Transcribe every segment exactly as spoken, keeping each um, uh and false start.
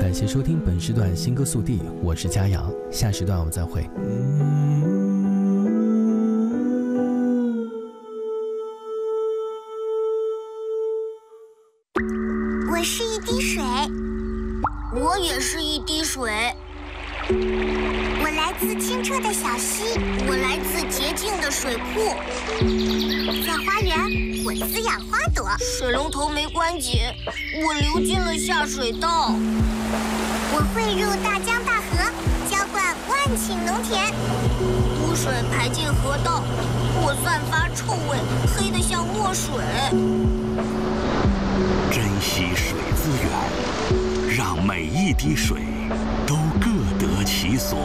感谢收听本时段新歌速递，我是佳阳，下时段我们再会。 我是一滴水， 我也是一滴水。 我来自清澈的小溪， 我来自洁净的水库。 在花园，我滋养花朵。 水龙头没关紧，我流进了下水道。 我汇入大江大河，浇灌万顷农田。 污水排进河道，我散发臭味，黑得像墨水。 珍惜水资源，让每一滴水都各得其所。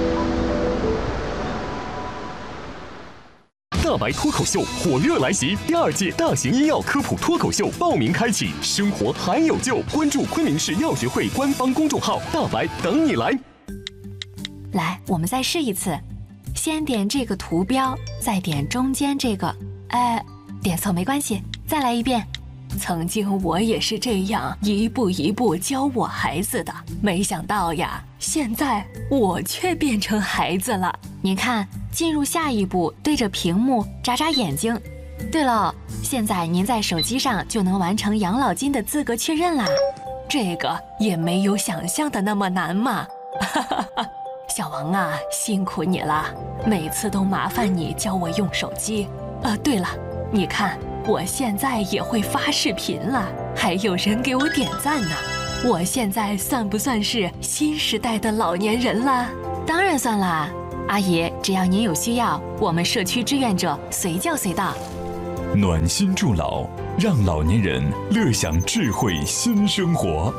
大白脱口秀火热来袭，第二届大型医药科普脱口秀报名开启，生活还有救！关注昆明市药学会官方公众号“大白”，等你来。 来，我们再试一次，先点这个图标，再点中间这个，哎，点错没关系，再来一遍。曾经我也是这样一步一步教我孩子的，没想到呀，现在我却变成孩子了。您看，进入下一步，对着屏幕眨眨眼睛。对了，现在您在手机上就能完成养老金的资格确认啦，这个也没有想象的那么难嘛。小王啊，辛苦你了，每次都麻烦你教我用手机。呃，对了，你看。我现在也会发视频了，还有人给我点赞呢。我现在算不算是新时代的老年人了？当然算啦，阿姨，只要您有需要，我们社区志愿者随叫随到。 暖心助老，让老年人乐享智慧新生活。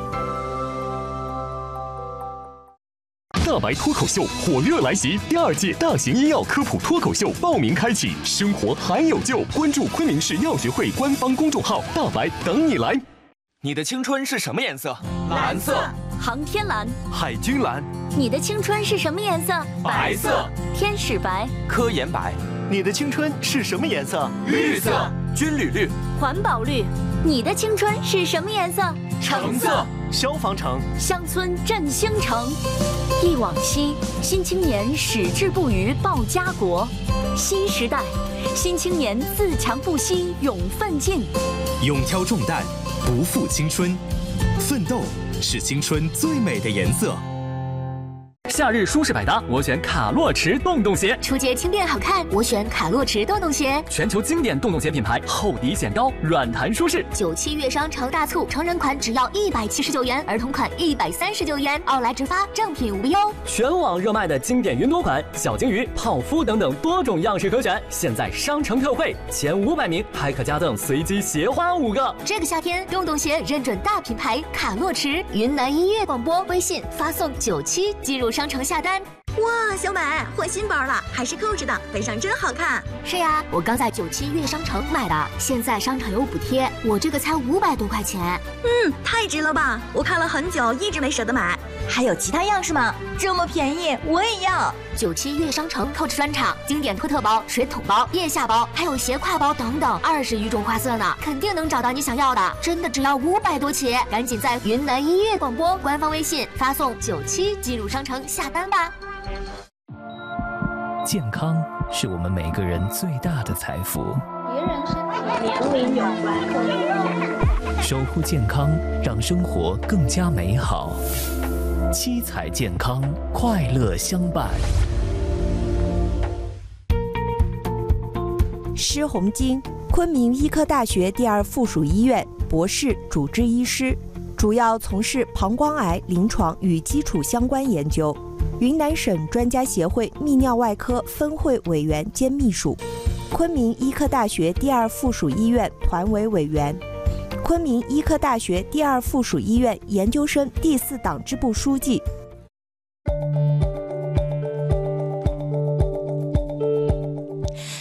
大白脱口秀火热来袭，第二届大型医药科普脱口秀报名开启，生活还有救！关注昆明市药学会官方公众号“大白”，等你来。 你的青春是什么颜色？ 蓝色。航天蓝。 海军蓝。 你的青春是什么颜色？ 白色。 天使白。 科研白。 你的青春是什么颜色？ 绿色。军旅绿。 环保绿。你的青春是什么颜色？ 橙色。 消防橙。 乡村振兴城。忆往昔，新青年矢志不渝报家国。新时代，新青年自强不息勇奋进。 勇挑重担，不负青春。奋斗是青春最美的颜色。 夏日舒适百搭，我选卡洛驰洞洞鞋； 初节轻便好看，我选卡洛驰洞洞鞋。 全球经典洞洞鞋品牌，厚底显高，软弹舒适。 九七月商城大促，成人款只要一百七十九元，儿童款一百三十九元，奥莱直发，正品无忧。 全网热卖的经典云朵款、小鲸鱼、泡芙等等多种样式可选，现在商城特惠，前五百名还可加赠随机鞋花五个。 这个夏天，洞洞鞋认准大品牌卡洛驰，云南音乐广播微信发送九七进入商城下单。 哇，小美换新包了，还是扣着的，背上真好看。 是呀，我刚在九七悦商城买的，现在商场有补贴，我这个才五百多块钱。 嗯，太值了吧！我看了很久，一直没舍得买。还有其他样式吗？这么便宜，我也要。 九七悦商城扣着专场，经典托特包、水桶包、腋下包，还有斜挎包等等，二十余种花色呢，肯定能找到你想要的。真的只要五百多起，赶紧在云南音乐广播官方微信发送九七进入商城下单吧。 健康是我们每个人最大的财富。 别人身体年龄有关。 守护健康，让生活更加美好。七彩健康，快乐相伴。 施红金，昆明医科大学第二附属医院博士主治医师，主要从事膀胱癌临床与基础相关研究。云南省专家协会泌尿外科分会委员兼秘书，昆明医科大学第二附属医院团委委员，昆明医科大学第二附属医院研究生第四党支部书记。 各位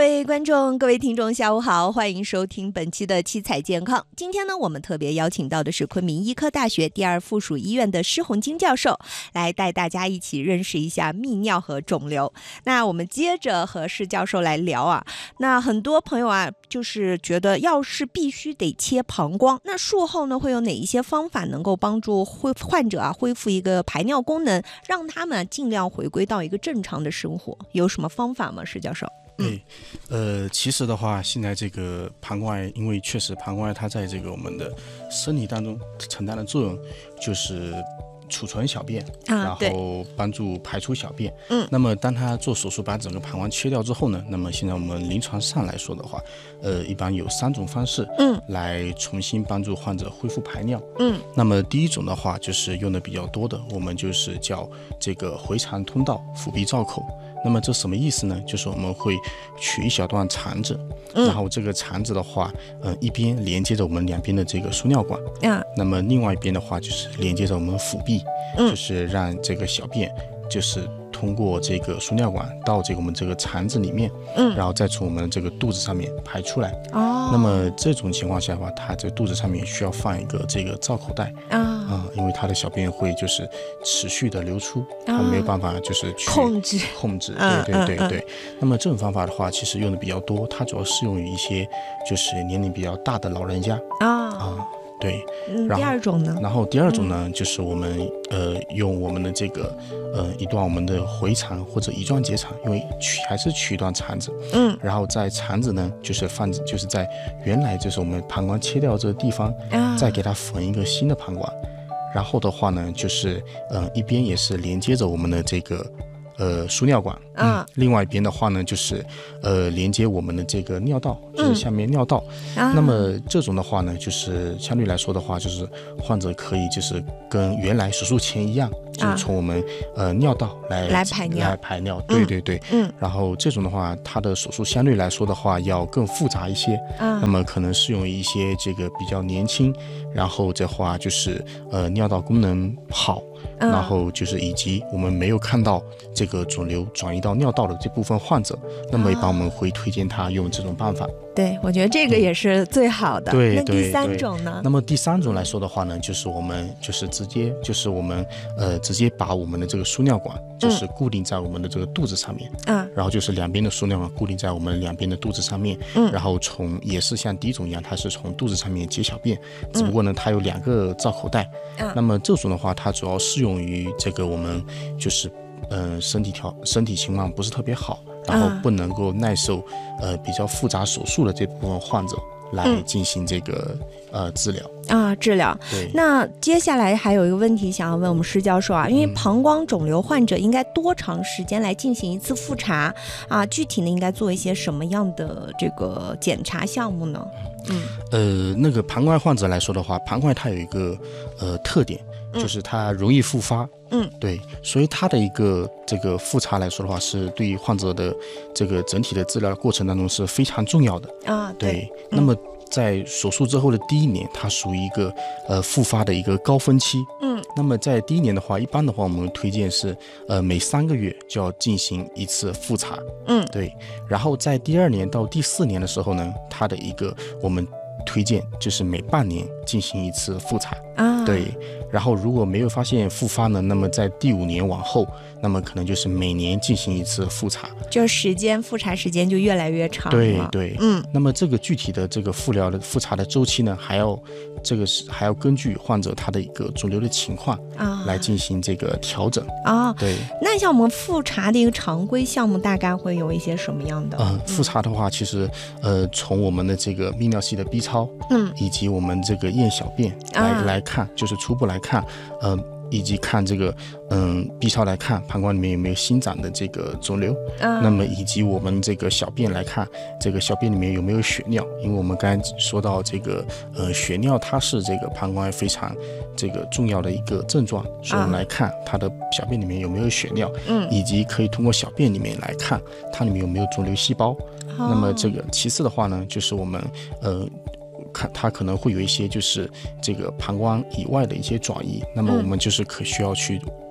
位观众、各位听众，下午好，欢迎收听本期的七彩健康。今天呢，我们特别邀请到的是昆明医科大学第二附属医院的施红金教授，来带大家一起认识一下泌尿和肿瘤。那我们接着和施教授来聊啊，那很多朋友啊，就是觉得要是必须得切膀胱，那术后呢会有哪一些方法能够帮助恢患者啊恢复一个排尿功能，让他们尽量回归到一个正常的生活？有什么方法吗，施教授？ 对，呃，其实的话，现在这个膀胱癌，因为确实膀胱癌它在这个我们的身体当中承担的作用，就是储存小便，啊、然后帮助排出小便。嗯，那么当他做手术把整个膀胱切掉之后呢，那么现在我们临床上来说的话，呃，一般有三种方式，嗯，来重新帮助患者恢复排尿。嗯，那么第一种的话就是用的比较多的，我们就是叫这个回肠通道腹壁造口。那么这什么意思呢？就是我们会取一小段肠子，嗯、然后这个肠子的话，呃，一边连接着我们两边的这个输尿管，嗯，那么另外一边的话就是连接着我们腹壁，嗯，就是让这个小便就是通过这个输尿管到这个我们这个肠子里面，嗯，然后再从我们这个肚子上面排出来。哦，那么这种情况下的话，它这肚子上面需要放一个这个造口袋啊、呃，因为它的小便会就是持续的流出，它没有办法就是去控制控制。对对对对。那么这种方法的话，其实用的比较多，它主要适用于一些就是年龄比较大的老人家啊啊。对， 嗯，第二种呢？ 然后第二种呢，嗯、就是我们呃用我们的这个呃一段我们的回肠或者乙状结肠，因为取还是取一段肠子，嗯，然后在肠子呢就是放就是在原来就是我们膀胱切掉这个地方，啊、再给它缝一个新的膀胱，然后的话呢就是呃一边也是连接着我们的这个。呃，输尿管，嗯，另外一边的话呢，就是呃，连接我们的这个尿道，就是下面尿道。嗯、那么这种的话呢，就是相对来说的话，就是患者可以就是跟原来手术前一样，就是从我们、啊、呃尿道来来排尿， 来排尿。对对对，嗯。然后这种的话，它的手术相对来说的话要更复杂一些，嗯。那么可能适用于一些这个比较年轻，然后这话就是呃尿道功能好。嗯、然后就是以及我们没有看到这个肿瘤转移到尿道的这部分患者，那么一般我们会推荐他用这种办法。 对，我觉得这个也是最好的。 嗯、对， 那第三种呢？ 那么第三种来说的话呢，就是我们就是直接就是我们呃直接把我们的这个输尿管就是固定在我们的这个肚子上面，嗯，然后就是两边的输尿管固定在我们两边的肚子上面，嗯，然后从也是像第一种一样，它是从肚子上面解小便，只不过呢它有两个造口袋，嗯，那么这种的话它主要适用于这个我们就是嗯、呃、身体条身体情况不是特别好，然后不能够耐受呃比较复杂手术的这部分患者来进行这个、嗯、呃治疗啊治疗。对，那接下来还有一个问题想要问我们施教授啊，因为膀胱肿瘤患者应该多长时间来进行一次复查啊？具体呢应该做一些什么样的这个检查项目呢？ 嗯，呃，那个膀胱癌患者来说的话，膀胱癌它有一个呃特点，就是它容易复发。嗯，对，所以它的一个这个复查来说的话，是对于患者的这个整体的治疗过程当中是非常重要的啊。对，对嗯、那么在手术之后的第一年，它属于一个呃复发的一个高峰期。嗯，那么在第一年的话，一般的话我们推荐是呃每三个月就要进行一次复查。嗯，对，然后在第二年到第四年的时候呢，它的一个我们推荐就是每半年进行一次复查啊。对，然后如果没有发现复发呢，那么在第五年往后，那么可能就是每年进行一次复查， 就时间复查时间就越来越长了。 对对，嗯，那么这个具体的这个复疗的复查的周期呢，还要这个是还要根据患者他的一个肿瘤的情况啊来进行这个调整啊。对， 那像我们复查的一个常规项目，大概会有一些什么样的？ 嗯，复查的话，其实呃从我们的这个泌尿系的 B 超，嗯，以及我们这个验小便来、啊、来看，就是初步来看，呃。以及看这个嗯 B 超来看膀胱里面有没有新长的这个肿瘤、嗯、那么以及我们这个小便来看这个小便里面有没有血尿，因为我们刚才说到这个呃血尿它是这个膀胱癌非常这个重要的一个症状，所以我们来看它的小便里面有没有血尿、嗯、以及可以通过小便里面来看它里面有没有肿瘤细胞、哦、那么这个其次的话呢，就是我们呃看它可能会有一些就是这个膀胱以外的一些转移，那么我们就是可需要去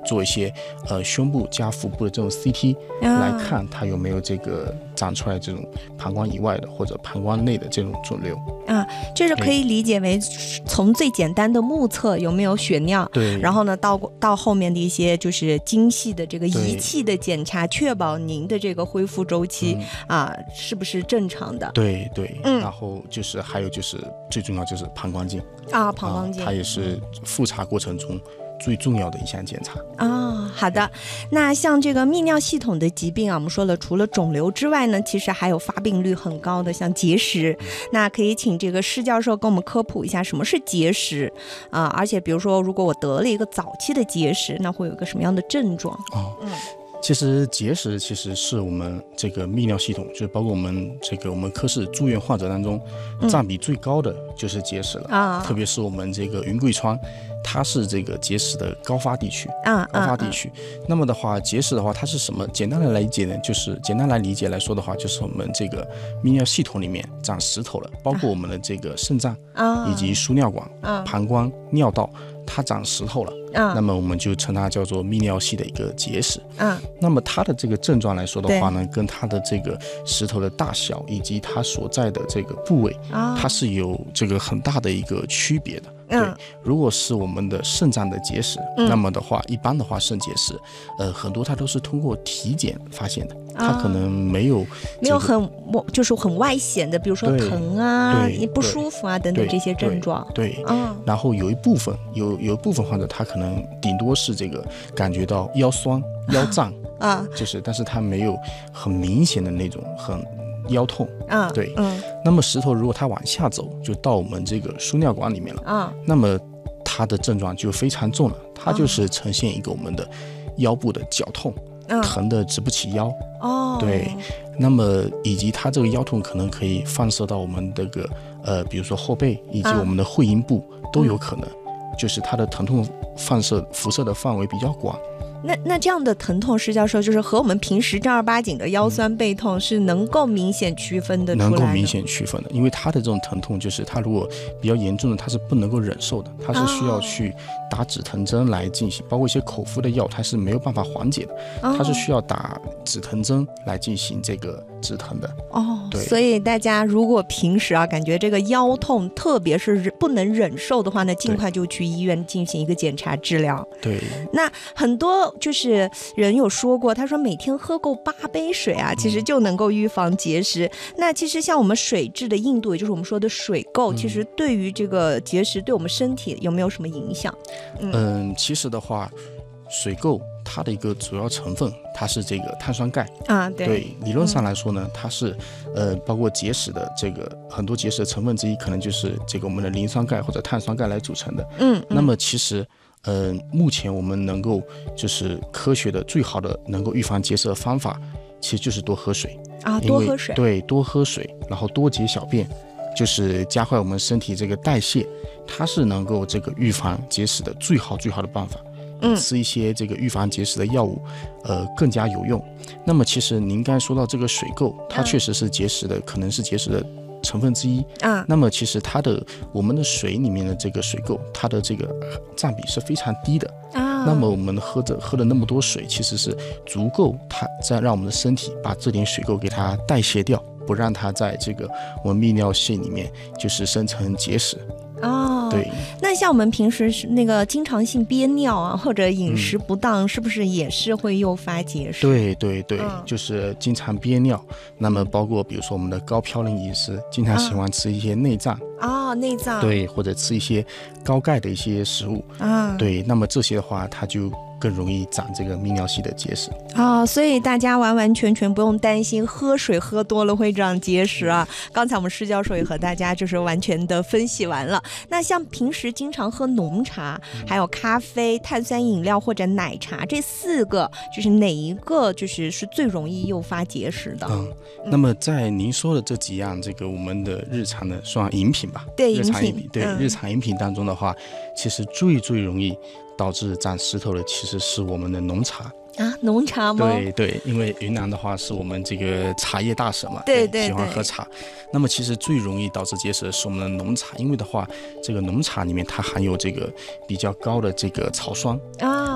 做一些呃胸部加腹部的这种 C T、啊、来看它有没有这个长出来这种膀胱以外的或者膀胱内的这种肿瘤啊，这是可以理解为从最简单的目测有没有血尿， 对， 然后呢到到后面的一些就是精细的这个仪器的检查，确保您的这个恢复周期、嗯、啊是不是正常的？ 对对、 嗯， 然后就是还有就是最重要就是膀胱镜啊，膀胱镜、 啊、它也是复查过程中最重要的一项检查啊、哦，好的。那像这个泌尿系统的疾病啊，我们说了，除了肿瘤之外呢，其实还有发病率很高的，像结石。那可以请这个施教授跟我们科普一下什么是结石啊？而且比如说，如果我得了一个早期的结石，那会有一个什么样的症状？ 哦，嗯。其实结石其实是我们这个泌尿系统，就是包括我们这个我们科室住院患者当中占比最高的就是结石了、嗯、特别是我们这个云贵川，它是这个结石的高发地区啊，高发地区、啊啊。那么的话，结石的话，它是什么？简单的来理解呢，就是简单来理解来说的话，就是我们这个泌尿系统里面长石头了，包括我们的这个肾脏啊，以及输尿管、啊、膀胱、尿道。它长石头了、嗯，那么我们就称它叫做泌尿系的一个结石。嗯，那么它的这个症状来说的话呢，跟它的这个石头的大小以及它所在的这个部位，哦、它是有这个很大的一个区别的。对，如果是我们的肾脏的结石、嗯，那么的话，一般的话，肾结石，呃，很多它都是通过体检发现的，它可能没有、这个、 没有很就是很外显的，比如说疼啊、不舒服啊等等这些症状。 对，对嗯，然后有一部分有有一部分患者，他可能顶多是这个感觉到腰酸、腰胀啊，就是，但是他没有很明显的那种很。腰痛啊，对，嗯，那么石头如果它往下走，就到我们这个输尿管里面了啊，那么它的症状就非常重了，它就是呈现一个我们的腰部的绞痛，嗯、疼得直不起腰哦，对，那么以及它这个腰痛可能可以放射到我们这个呃，比如说后背以及我们的会阴部都有可能，嗯、就是它的疼痛放射辐射的范围比较广。 那那这样的疼痛，施教授就是和我们平时正儿八经的腰酸背痛是能够明显区分的出来的， 能够明显区分的，因为他的这种疼痛就是他如果比较严重的，他是不能够忍受的，他是需要去打止疼针来进行，哦、包括一些口服的药，它是没有办法缓解的，哦、它是需要打止疼针来进行这个止疼的。 哦，对，所以大家如果平时啊感觉这个腰痛，特别是不能忍受的话呢，尽快就去医院进行一个检查治疗。 对， 那很多。就是人有说过，他说每天喝够八杯水啊，其实就能够预防结石。嗯、那其实像我们水质的硬度，也就是我们说的水垢，嗯、其实对于这个结石对我们身体有没有什么影响？ 嗯，嗯其实的话，水垢它的一个主要成分，它是这个碳酸钙啊，对， 对，理论上来说呢，嗯、它是呃包括结石的这个很多结石的成分之一，可能就是这个我们的磷酸钙或者碳酸钙来组成的。嗯，那么其实。呃，目前我们能够就是科学的最好的能够预防结石的方法，其实就是多喝水啊，多喝水， 对，多喝水，然后多解小便，就是加快我们身体这个代谢，它是能够这个预防结石的最好最好的办法。嗯，吃一些这个预防结石的药物，呃，更加有用。那么其实您刚才说到这个水垢，它确实是结石的，可能是结石的。成分之一啊，那么其实它的我们的水里面的这个水垢，它的这个占比是非常低的啊。那么我们喝着喝了那么多水，其实是足够它再让我们的身体把这点水垢给它代谢掉，不让它在这个我们泌尿系里面就是生成结石。 哦， 对。 那像我们平时是那个经常性憋尿啊，或者饮食不当，嗯、是不是也是会诱发结石？ 对对对，嗯、就是经常憋尿。那么包括比如说我们的高嘌呤饮食，经常喜欢吃一些内脏啊、哦，内脏对，或者吃一些高钙的一些食物啊，对。那么这些的话，它就更容易长这个泌尿系的结石啊、哦，所以大家完完全全不用担心喝水喝多了会长结石啊。刚才我们施教授也和大家就是完全的分析完了。那像平时经常喝浓茶、还有咖啡、碳酸饮料或者奶茶这四个，就是哪一个就是是最容易诱发结石的？ 嗯，那么在您说的这几样这个我们的日常的算饮品吧， 对， 日常饮品，对、 嗯、 日常饮品当中的话，其实最最容易导致长石头的其实是我们的浓茶啊，浓茶吗？ 对对，因为云南的话是我们这个茶叶大省嘛， 对 对, 对， 喜欢喝茶。那么其实最容易导致结石的是我们的浓茶，因为的话，这个浓茶里面它含有这个比较高的这个草酸啊，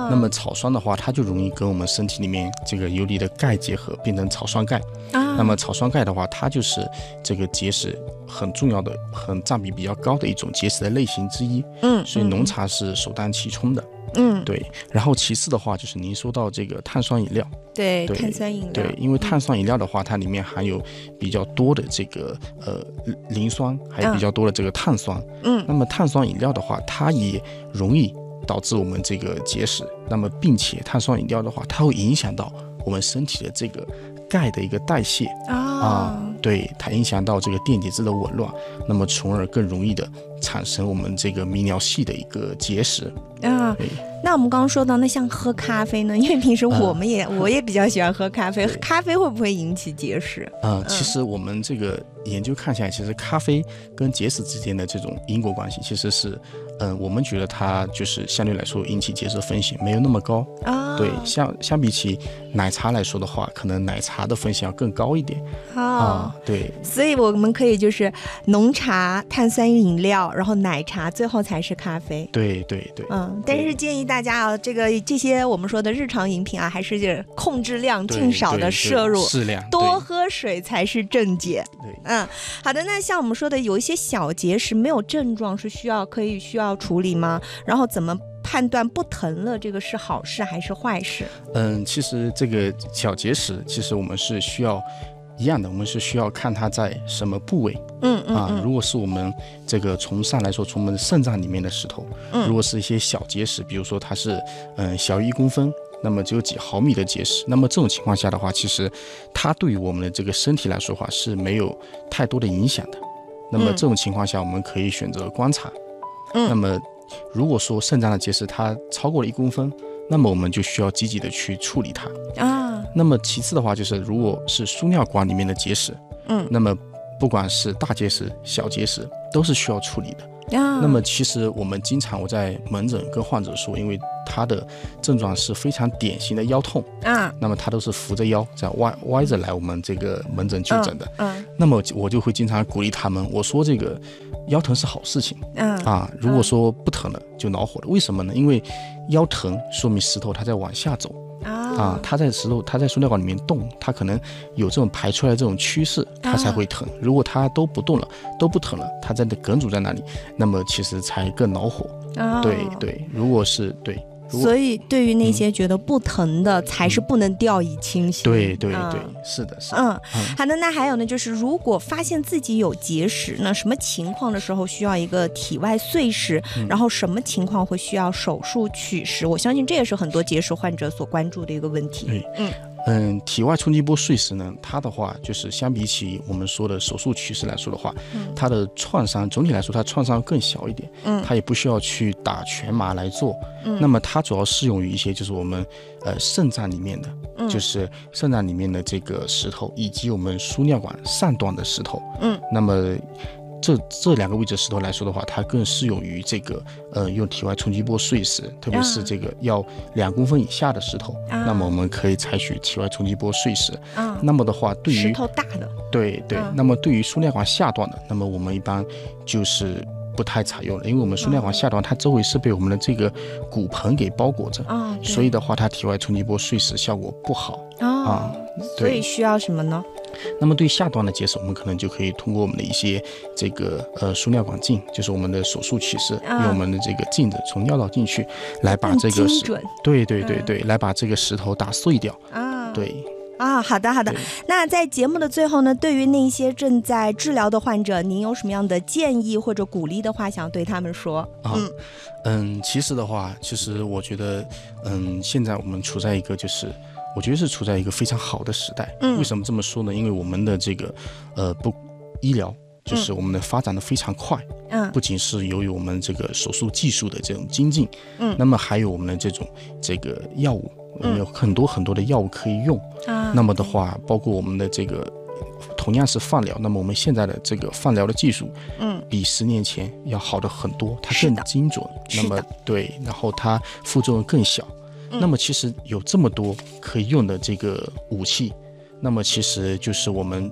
那么草酸的话，它就容易跟我们身体里面这个游离的钙结合，变成草酸钙。啊、那么草酸钙的话，它就是这个结石很重要的、很占比比较高的一种结石的类型之一。嗯，所以浓茶是首当其冲的。嗯，对。然后其次的话，就是您说到这个碳酸饮料。 对，对碳酸饮料。 对，因为碳酸饮料的话，它里面含有比较多的这个呃磷酸，还有比较多的这个碳酸。嗯。那么碳酸饮料的话，它也容易导致我们这个结石。那么，并且碳酸饮料的话，它会影响到我们身体的这个钙的一个代谢啊、哦呃，对，它影响到这个电解质的紊乱，那么从而更容易的产生我们这个泌尿系的一个结石啊。 那我们刚刚说到，那像喝咖啡呢？因为平时我们也、嗯、我也比较喜欢喝咖啡，咖啡会不会引起结石？ 嗯，其实我们这个研究看下来，其实咖啡跟结石之间的这种因果关系，其实是，嗯，我们觉得它就是相对来说引起结石风险没有那么高啊。对，相相比起奶茶来说的话，可能奶茶的风险要更高一点啊、哦。对， 所以我们可以就是浓茶、碳酸饮料，然后奶茶，最后才是咖啡。 对对对， 嗯，但是建议大家啊，这个这些我们说的日常饮品啊，还是控制量，尽少的摄入， 适量， 多喝水才是正解。 对， 嗯，好的。那像我们说的，有一些小结石没有症状，是需要可以需要处理吗？然后怎么判断不疼了，这个是好事还是坏事？ 嗯，其实这个小结石，其实我们是需要一样的，我们是需要看它在什么部位。嗯嗯啊，如果是我们这个从上来说，从我们肾脏里面的石头，嗯，如果是一些小结石，比如说它是嗯小于一公分，那么只有几毫米的结石，那么这种情况下的话，其实它对于我们的这个身体来说的话是没有太多的影响的。那么这种情况下，我们可以选择观察。嗯，那么如果说肾脏的结石它超过了一公分，那么我们就需要积极的去处理它啊。那么其次的话，就是如果是输尿管里面的结石，嗯，那么不管是大结石、小结石，都是需要处理的。啊、那么其实我们经常我在门诊跟患者说，因为他的症状是非常典型的腰痛啊，那么他都是扶着腰这样歪歪着来我们这个门诊就诊的。嗯，嗯那么我就会经常鼓励他们，我说这个腰疼是好事情。嗯啊，如果说不疼了就恼火了，为什么呢？因为腰疼说明石头它在往下走。啊，它在石头，它在输尿管里面动，它可能有这种排出来这种趋势，它才会疼。如果它都不动了，都不疼了，它在梗阻在那里，那么其实才更恼火。哦、对对，如果是对。 所以对于那些觉得不疼的、嗯、才是不能掉以轻心。 对对对、嗯、是的是的。 嗯，好的。那还有呢，就是如果发现自己有结石，那什么情况的时候需要一个体外碎石、嗯、然后什么情况会需要手术取石？我相信这也是很多结石患者所关注的一个问题。 对，嗯嗯，体外冲击波碎石呢，它的话就是相比起我们说的手术取石来说的话，嗯、它的创伤总体来说它创伤更小一点，嗯，它也不需要去打全麻来做，嗯，那么它主要适用于一些就是我们呃肾脏里面的，嗯，就是肾脏里面的这个石头，以及我们输尿管上段的石头，嗯，那么。这这两个位置石头来说的话，它更适用于这个呃用体外冲击波碎石，特别是这个要两公分以下的石头，啊、那么我们可以采取体外冲击波碎石。啊、那么的话，对于石头大的， 对对，啊、那么对于输尿管下段的，那么我们一般就是不太采用了，因为我们输尿管下段它周围是被我们的这个骨盆给包裹着，啊、所以的话，它体外冲击波碎石效果不好啊。 啊所以需要什么呢？ 那么对下段的结石，我们可能就可以通过我们的一些这个呃输尿管镜，就是我们的手术取石，啊、用我们的这个镜子从尿道进去来把这个石，对对对对，嗯、来把这个石头打碎掉啊。对啊，好的好的。那在节目的最后呢，对于那些正在治疗的患者，您有什么样的建议或者鼓励的话想对他们说？ 啊、嗯嗯，其实的话，其实我觉得，嗯，现在我们处在一个就是。我觉得是处在一个非常好的时代。嗯，为什么这么说呢？因为我们的这个，呃，不，医疗就是我们的发展的非常快。嗯，不仅是由于我们这个手术技术的这种精进，嗯，那么还有我们的这种这个药物，我们有很多很多的药物可以用。啊，那么的话，包括我们的这个同样是放疗，那么我们现在的这个放疗的技术，嗯，比十年前要好的很多，它更精准。那么对，然后它副作用更小。那么其实有这么多可以用的这个武器，那么其实就是我们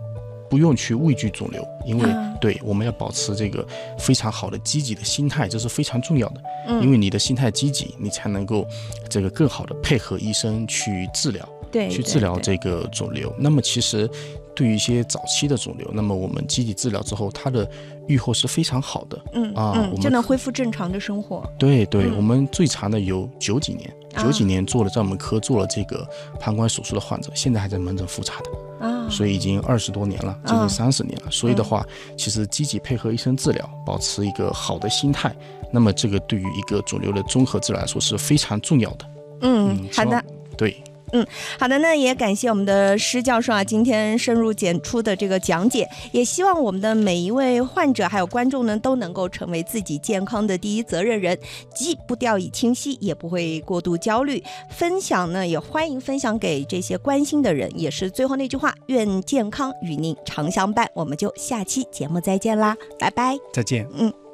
不用去畏惧肿瘤，因为对我们要保持这个非常好的积极的心态，这是非常重要的。嗯，因为你的心态积极，你才能够这个更好的配合医生去治疗， 对， 去治疗这个肿瘤。那么其实对于一些早期的肿瘤，那么我们积极治疗之后，它的预后是非常好的。 嗯啊， 嗯， 我们就能恢复正常的生活。 对对， 嗯、 我们最长的有九几年，九几年做了在我们科做了这个膀胱手术的患者，现在还在门诊复查的。啊，所以已经二十多年了，接近三十年了。啊、所以的话，嗯、其实积极配合医生治疗，保持一个好的心态，那么这个对于一个肿瘤的综合治疗来说是非常重要的。 嗯，嗯好的， 对。 嗯，好的，那也感谢我们的施教授啊，今天深入简出的这个讲解，也希望我们的每一位患者还有观众呢，都能够成为自己健康的第一责任人，既不掉以轻心，也不会过度焦虑。分享呢，也欢迎分享给这些关心的人，也是最后那句话，愿健康与您常相伴。我们就下期节目再见啦，拜拜， 再见， 嗯。